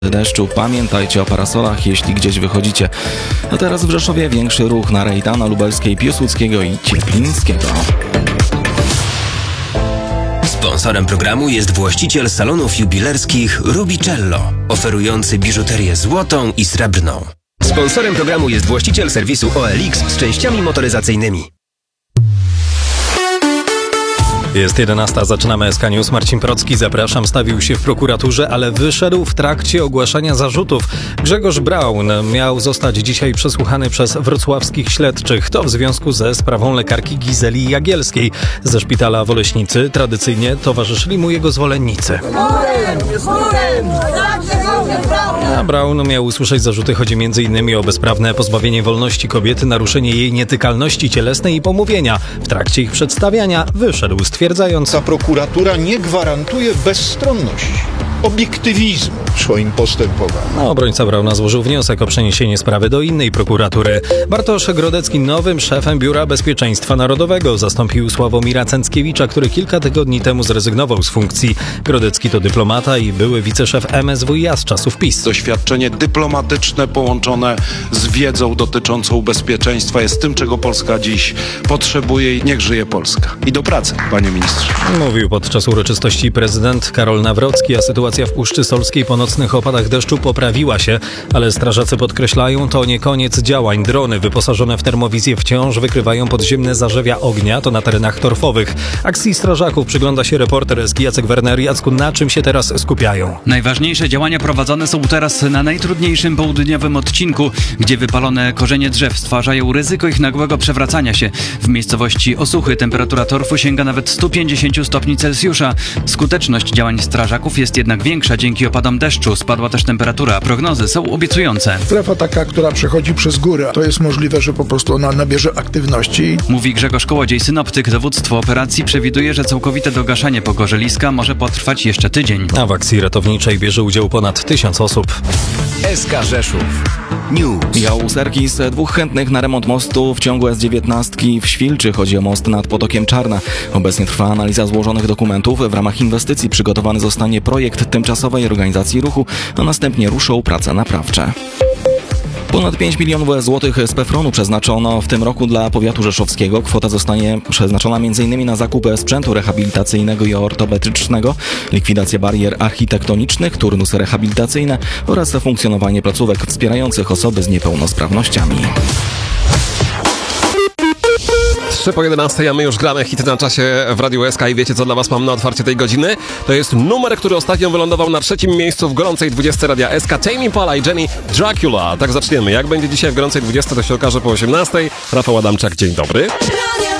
deszczu. Pamiętajcie o parasolach, jeśli gdzieś wychodzicie. A teraz w Rzeszowie większy ruch na Rejtana, Lubelskiej, Piłsudskiego i Cieplińskiego. Sponsorem programu jest właściciel salonów jubilerskich Rubicello, oferujący biżuterię złotą i srebrną. Sponsorem programu jest właściciel serwisu OLX z częściami motoryzacyjnymi. Jest 11, zaczynamy SK News. Marcin Procki, zapraszam, stawił się w prokuraturze, ale wyszedł w trakcie ogłaszania zarzutów. Grzegorz Braun miał zostać dzisiaj przesłuchany przez wrocławskich śledczych. To w związku ze sprawą lekarki Gizeli Jagielskiej ze szpitala w Oleśnicy. Tradycyjnie towarzyszyli mu jego zwolennicy. A Braun miał usłyszeć zarzuty. Chodzi m.in. o bezprawne pozbawienie wolności kobiety, naruszenie jej nietykalności cielesnej i pomówienia. W trakcie ich przedstawiania wyszedł stwierdzając: ta prokuratura nie gwarantuje bezstronności, obiektywizmu w swoim postępowaniu. Obrońca Brauna złożył wniosek o przeniesienie sprawy do innej prokuratury. Bartosz Grodecki nowym szefem Biura Bezpieczeństwa Narodowego zastąpił Sławomira Cęckiewicza, który kilka tygodni temu zrezygnował z funkcji. Grodecki to dyplomata i były wiceszef MSWiA z czasów PiS. Doświadczenie dyplomatyczne połączone z wiedzą dotyczącą bezpieczeństwa jest tym, czego Polska dziś potrzebuje i niech żyje Polska. I do pracy, panie ministrze. Mówił podczas uroczystości prezydent Karol Nawrocki, a sytuacja w Puszczy Solskiej po nocnych opadach deszczu poprawiła się, ale strażacy podkreślają, to nie koniec działań. Drony wyposażone w termowizję wciąż wykrywają podziemne zarzewia ognia, to na terenach torfowych. Akcji strażaków przygląda się reporter SK Jacek Werner. Jacku, na czym się teraz skupiają? Najważniejsze działania prowadzone są teraz na najtrudniejszym południowym odcinku, gdzie wypalone korzenie drzew stwarzają ryzyko ich nagłego przewracania się. W miejscowości Osuchy temperatura torfu sięga nawet 150 stopni Celsjusza. Skuteczność działań strażaków jest jednak większa dzięki opadom deszczu. Spadła też temperatura, a prognozy są obiecujące. Strefa taka, która przechodzi przez górę, to jest możliwe, że po prostu ona nabierze aktywności. Mówi Grzegorz Kołodziej, synoptyk. Dowództwo operacji przewiduje, że całkowite dogaszanie pogorzeliska może potrwać jeszcze tydzień. A w akcji ratowniczej bierze udział ponad 1000 osób. SK Rzeszów News. Miał Serkis dwóch chętnych na remont mostu w ciągu S19 w Świlczy. Chodzi o most nad potokiem Czarna. Obecnie trwa analiza złożonych dokumentów. W ramach inwestycji przygotowany zostanie projekt tymczasowej organizacji ruchu, a następnie ruszą prace naprawcze. Ponad 5 milionów złotych z PFRON-u przeznaczono w tym roku dla powiatu rzeszowskiego. Kwota zostanie przeznaczona m.in. na zakup sprzętu rehabilitacyjnego i ortopedycznego, likwidację barier architektonicznych, turnusy rehabilitacyjne oraz funkcjonowanie placówek wspierających osoby z niepełnosprawnościami. 3:11, a my już gramy hity na czasie w Radiu SK i wiecie, co dla was mam na otwarcie tej godziny? To jest numer, który ostatnio wylądował na 3. miejscu w gorącej 20 Radia SK. Tame Impala i Jenny Dracula. Tak zaczniemy. Jak będzie dzisiaj w gorącej 20, to się okaże po 18. Rafał Adamczak, dzień dobry.